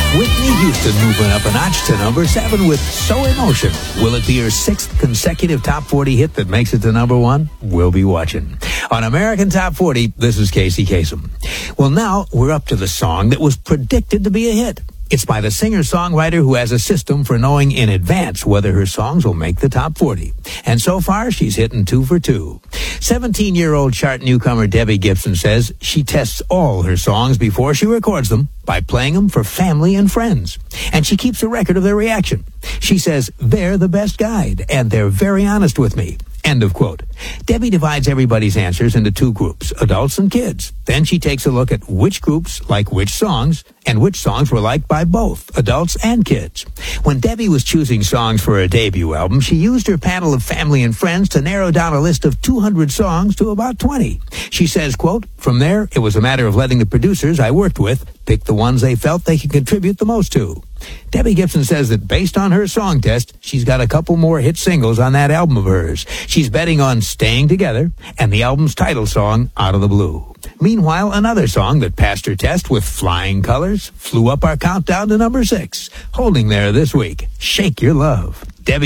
Whitney Houston moving up a notch to number 7 with So Emotion. Will it be her 6th consecutive top 40 hit that makes it to number 1? We'll be watching. On American Top 40, this is Casey Kasem. Well, now we're up to the song that was predicted to be a hit. It's by the singer-songwriter who has a system for knowing in advance whether her songs will make the top 40. And so far, she's hitting 2 for 2. 17-year-old chart newcomer Debbie Gibson says she tests all her songs before she records them by playing them for family and friends. And she keeps a record of their reaction. She says, they're the best guide, and they're very honest with me. End of quote. Debbie divides everybody's answers into 2 groups, adults and kids. Then she takes a look at which groups like which songs and which songs were liked by both adults and kids. When Debbie was choosing songs for her debut album, she used her panel of family and friends to narrow down a list of 200 songs to about 20. She says, quote, from there, it was a matter of letting the producers I worked with pick the ones they felt they could contribute the most to. Debbie Gibson says that based on her song test, she's got a couple more hit singles on that album of hers. She's betting on Staying Together and the album's title song, Out of the Blue. Meanwhile, another song that passed her test with flying colors flew up our countdown to number 6. Holding there this week, Shake Your Love. Debbie